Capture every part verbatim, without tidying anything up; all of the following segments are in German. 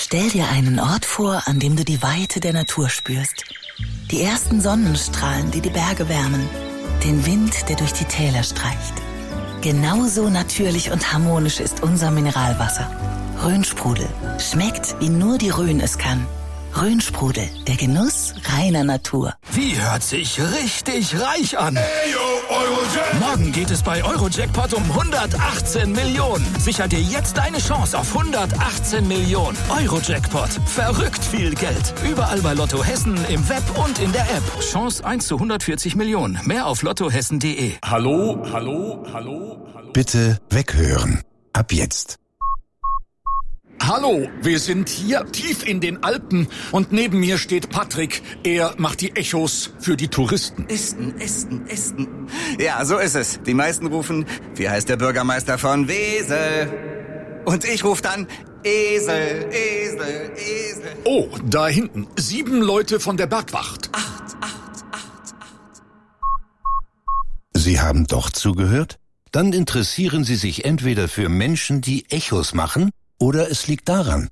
Stell dir einen Ort vor, an dem du die Weite der Natur spürst. Die ersten Sonnenstrahlen, die die Berge wärmen. Den Wind, der durch die Täler streicht. Genauso natürlich und harmonisch ist unser Mineralwasser. Rhönsprudel. Schmeckt, wie nur die Rhön es kann. Rhönsprudel, der Genuss reiner Natur. Wie hört sich richtig reich an? Hey, yo, Eurojackpot. Morgen geht es bei Eurojackpot um hundertachtzehn Millionen. Sicher dir jetzt deine Chance auf hundertachtzehn Millionen. Eurojackpot. Verrückt viel Geld. Überall bei Lotto Hessen, im Web und in der App. Chance eins zu hundertvierzig Millionen. Mehr auf lottohessen punkt de. Hallo, hallo, hallo, hallo. Bitte weghören. Ab jetzt. Hallo, wir sind hier tief in den Alpen und neben mir steht Patrick. Er macht die Echos für die Touristen. Esten, Esten, Esten. Ja, so ist es. Die meisten rufen, wie heißt der Bürgermeister von Wesel? Und ich rufe dann, Esel, Esel, Esel. Oh, da hinten, sieben Leute von der Bergwacht. Acht, acht, acht, acht. Sie haben doch zugehört? Dann interessieren Sie sich entweder für Menschen, die Echos machen, oder es liegt daran.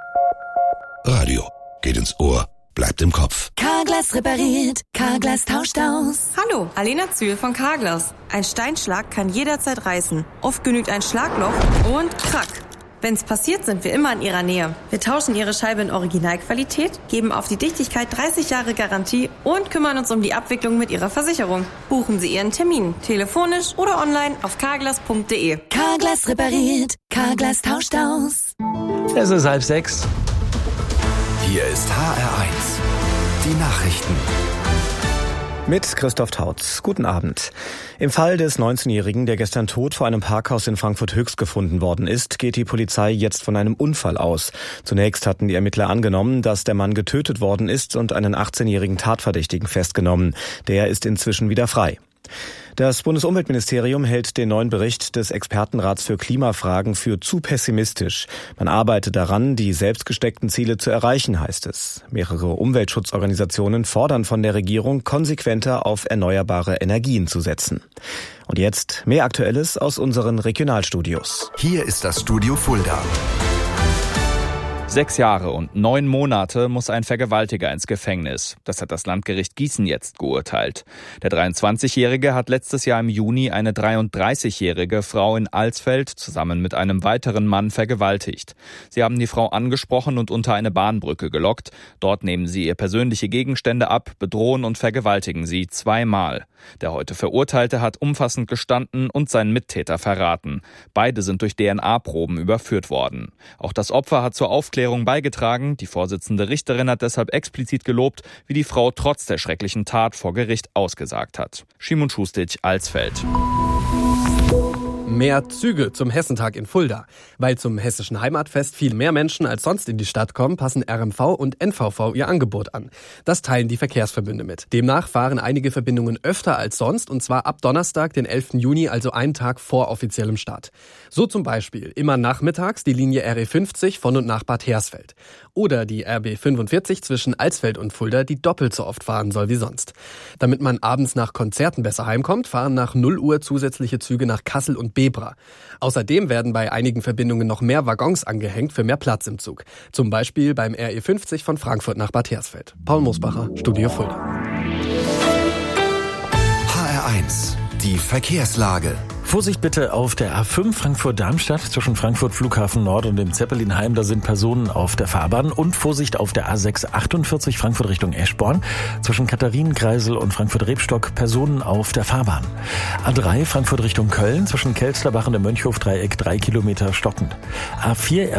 Radio geht ins Ohr, bleibt im Kopf. Carglass repariert, Carglass tauscht aus. Hallo, Alena Zühl von Carglass. Ein Steinschlag kann jederzeit reißen. Oft genügt ein Schlagloch und krack. Wenn's passiert, sind wir immer in Ihrer Nähe. Wir tauschen Ihre Scheibe in Originalqualität, geben auf die Dichtigkeit dreißig Jahre Garantie und kümmern uns um die Abwicklung mit Ihrer Versicherung. Buchen Sie Ihren Termin, telefonisch oder online auf carglass punkt de. Carglass repariert, Carglass tauscht aus. Es ist halb sechs. Hier ist H R eins. Die Nachrichten. Mit Christoph Tautz. Guten Abend. Im Fall des neunzehnjährigen, der gestern tot vor einem Parkhaus in Frankfurt-Höchst gefunden worden ist, geht die Polizei jetzt von einem Unfall aus. Zunächst hatten die Ermittler angenommen, dass der Mann getötet worden ist und einen achtzehnjährigen Tatverdächtigen festgenommen. Der ist inzwischen wieder frei. Das Bundesumweltministerium hält den neuen Bericht des Expertenrats für Klimafragen für zu pessimistisch. Man arbeitet daran, die selbstgesteckten Ziele zu erreichen, heißt es. Mehrere Umweltschutzorganisationen fordern von der Regierung, konsequenter auf erneuerbare Energien zu setzen. Und jetzt mehr Aktuelles aus unseren Regionalstudios. Hier ist das Studio Fulda. Sechs Jahre und neun Monate muss ein Vergewaltiger ins Gefängnis. Das hat das Landgericht Gießen jetzt geurteilt. Der dreiundzwanzigjährige hat letztes Jahr im Juni eine dreiunddreißigjährige Frau in Alsfeld zusammen mit einem weiteren Mann vergewaltigt. Sie haben die Frau angesprochen und unter eine Bahnbrücke gelockt. Dort nehmen sie ihr persönliche Gegenstände ab, bedrohen und vergewaltigen sie zweimal. Der heute Verurteilte hat umfassend gestanden und seinen Mittäter verraten. Beide sind durch D N A-Proben überführt worden. Auch das Opfer hat zur Aufklärung beigetragen. Die Vorsitzende Richterin hat deshalb explizit gelobt, wie die Frau trotz der schrecklichen Tat vor Gericht ausgesagt hat. Schimon Schustic, Alsfeld. Mehr Züge zum Hessentag in Fulda. Weil zum Hessischen Heimatfest viel mehr Menschen als sonst in die Stadt kommen, passen R M V und N V V ihr Angebot an. Das teilen die Verkehrsverbünde mit. Demnach fahren einige Verbindungen öfter als sonst, und zwar ab Donnerstag, den elften Juni, also einen Tag vor offiziellem Start. So zum Beispiel immer nachmittags die Linie R E fünfzig von und nach Bad Hersfeld. Oder die R B fünfundvierzig zwischen Alsfeld und Fulda, die doppelt so oft fahren soll wie sonst. Damit man abends nach Konzerten besser heimkommt, fahren nach null Uhr zusätzliche Züge nach Kassel und Bebra. Außerdem werden bei einigen Verbindungen noch mehr Waggons angehängt für mehr Platz im Zug. Zum Beispiel beim R E fünfzig von Frankfurt nach Bad Hersfeld. Paul Mosbacher, Studio Fulda. H R eins. Die Verkehrslage. Vorsicht bitte auf der A fünf Frankfurt-Darmstadt zwischen Frankfurt Flughafen Nord und dem Zeppelinheim. Da sind Personen auf der Fahrbahn. Und Vorsicht auf der A sechs achtundvierzig Frankfurt Richtung Eschborn zwischen Katharinenkreisel und Frankfurt-Rebstock. Personen auf der Fahrbahn. A drei Frankfurt Richtung Köln zwischen Kelsterbach und dem Mönchhof-Dreieck drei Kilometer stockend. A vier